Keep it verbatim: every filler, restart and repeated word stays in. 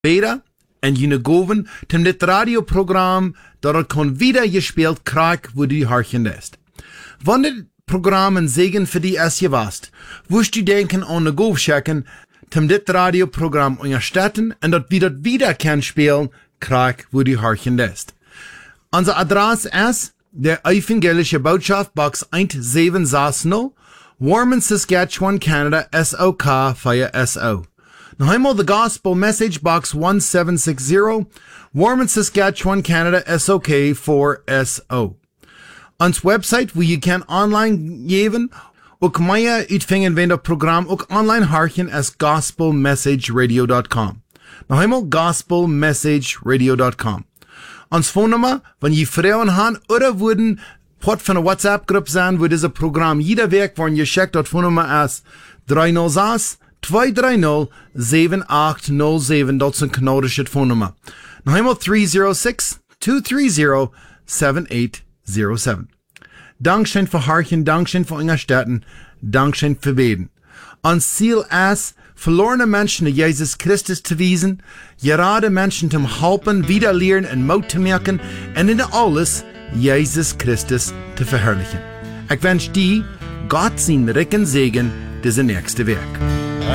beten en je goven tem dit radioprogram dat er kon wieder gespeeld krijg wo du harchen ist. Wanneer dit program een zegen voor die is gewast, woest du denken aan de goof checken tem dit radioprogram onderstützen en dat wie dat wieder kan spelen krijg wo du harchen ist. Onze adres is der Evangelische Botschaft Box one seven six zero, Warman, Saskatchewan, Canada, S O K via S O. Now einmal the Gospel Message Box one seven six zero, Warman, Saskatchewan, Canada, S O K four S O. Ons website wo je kan online geven, ook mij uitvingen wenn dat program ook online harchen as gospel message radio dot com. Now einmal gospel message radio dot com. Ons phonenummer, wenn je Frauen haben oder wurden Part von einer WhatsApp-Gruppe sein, wo dieses Programm jeder Weg, wenn ihr checkt, das Phonenummer ist drei null sechs, zwei drei null, sieben acht null sieben, das ist ein kanadisches Phonenummer. Noch einmal drei null sechs, zwei drei null, sieben acht null sieben. Dankeschön für Harchen, Dankeschön für Unterstützen, Dankeschön für Beten. Ons Ziel ist, verlorene Menschen in Jesus Christus zu wiesen, gerade Menschen zu helfen, wieder lernen und Mut zu merken und in alles Jesus Christus zu verherrlichen. Ich wünsche dir Gott seinen Rücken Segen, diese nächste Werk.